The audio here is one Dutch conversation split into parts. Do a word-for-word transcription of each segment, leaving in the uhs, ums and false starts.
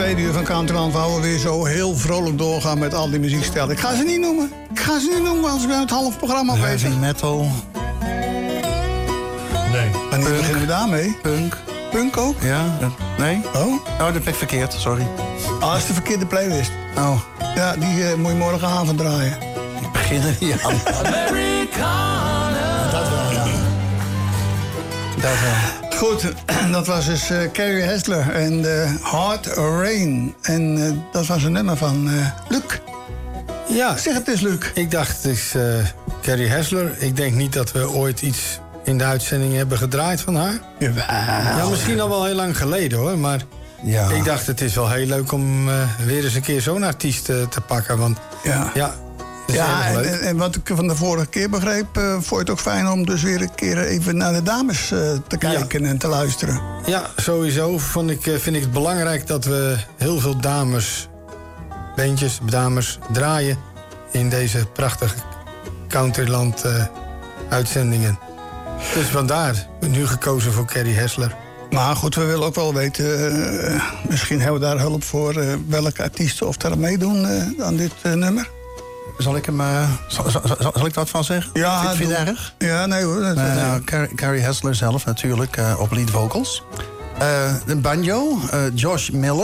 Tweede uur van Countryland wou we weer zo heel vrolijk doorgaan met al die muziekstijlen. Ik ga ze niet noemen. Ik ga ze niet noemen, anders ben ik het half programma bezig. Heavy metal. Nee. En nu beginnen we daarmee. Punk. Punk ook? Ja. Nee? Oh? Oh, dat ben ik verkeerd, sorry. Ah, dat is de verkeerde playlist. Oh. Ja, die uh, moet je morgenavond draaien. Ik begin er niet aan. Americana. Dat wel, ja. Dat wel. Goed, dat was dus uh, Carrie Hessler en uh, Hard Rain. En uh, dat was een nummer van uh, Luc. Ja. Zeg het eens, Luc. Ik dacht, het is uh, Carrie Hessler. Ik denk niet dat we ooit iets in de uitzending hebben gedraaid van haar. Jawel. Ja, misschien al wel heel lang geleden, hoor. Maar ja. Ik dacht, het is wel heel leuk om uh, weer eens een keer zo'n artiest uh, te pakken. Want ja... ja Ja, en, en wat ik van de vorige keer begreep, uh, vond je het ook fijn om dus weer een keer even naar de dames uh, te kijken ja. en te luisteren. Ja, sowieso vond ik, uh, vind ik het belangrijk dat we heel veel dames, bandjes, dames draaien in deze prachtige Countryland uh, uitzendingen. Dus vandaar, nu gekozen voor Carrie Hessler. Maar goed, we willen ook wel weten, uh, misschien hebben we daar hulp voor, uh, welke artiesten of daar meedoen uh, aan dit uh, nummer. Zal ik hem, uh, zal, zal, zal, zal ik dat van zeggen? Ja, vind je het doe... erg? Ja, nee hoor. Dat, uh, nee. Nou, Carrie, Carrie Hessler zelf natuurlijk uh, op lead vocals. Uh, de banjo, uh, Josh Miller.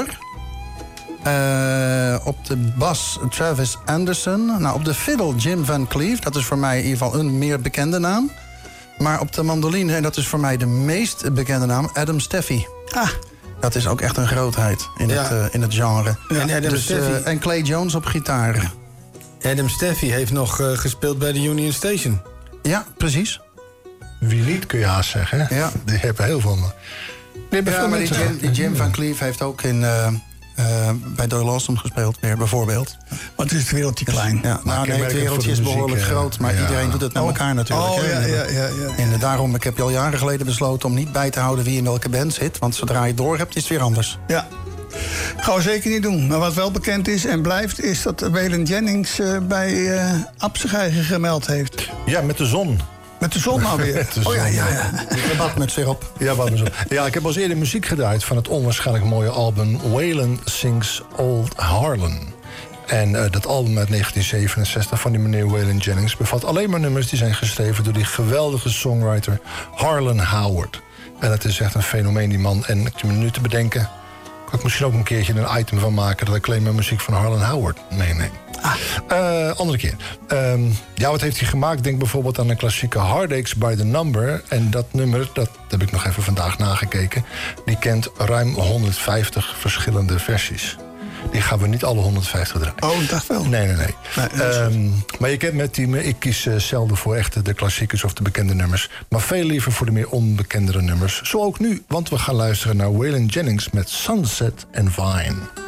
Uh, op de bas Travis Anderson. Nou, op de fiddle Jim Van Cleef. Dat is voor mij in ieder geval een meer bekende naam. Maar op de mandoline, en dat is voor mij de meest bekende naam, Adam Steffy. Ah. Dat is ook echt een grootheid in, ja. het, uh, in het genre. Ja. En, Adam dus, uh, en Clay Jones op gitaar. Adam Steffy heeft nog uh, gespeeld bij de Union Station. Ja, precies. Wie niet, kun je haast zeggen. Hè? Ja. Die hebben heel veel... Die hebben ja, veel maar die Jim, die Jim Van Cleef heeft ook in, uh, uh, bij Doyle Lawson gespeeld weer, bijvoorbeeld. Want is het wereldje klein? Ja, nou, nee, het wereldje is behoorlijk muziek, groot, maar ja. iedereen doet het met elkaar natuurlijk. Oh, hè? ja, ja, ja, ja. En daarom, ik heb al jaren geleden besloten om niet bij te houden wie in welke band zit. Want zodra je het door hebt, is het weer anders. Ja. Gaan we zeker niet doen. Maar wat wel bekend is en blijft, is dat Waylon Jennings uh, bij uh, Ab zich eigen gemeld heeft. Ja, met de zon. Met de zon alweer. Oh ja, ja, ja. De badmuts weer op. Ja, badmuts op. Ja, ik heb al eerder muziek gedraaid van het onwaarschijnlijk mooie album Waylon Sings Old Harlan. En uh, dat album uit negentien zevenenzestig van die meneer Waylon Jennings bevat alleen maar nummers die zijn geschreven door die geweldige songwriter Harlan Howard. En het is echt een fenomeen, die man. En ik me nu te bedenken, kan ik misschien ook een keertje een item van maken dat ik alleen maar muziek van Harlan Howard meeneem. Ah. Uh, andere keer. Um, ja, wat heeft hij gemaakt? Denk bijvoorbeeld aan een klassieke Heartaches by the Number. En dat nummer, dat heb ik nog even vandaag nagekeken, die kent ruim honderdvijftig verschillende versies. Die gaan we niet alle honderdvijftig draaien. Oh, ik dacht wel. Nee, nee, nee. nee um, maar je kent met die, ik kies uh, zelden voor echt de klassiekers of de bekende nummers. Maar veel liever voor de meer onbekendere nummers. Zo ook nu, want we gaan luisteren naar Waylon Jennings met Sunset and Vine.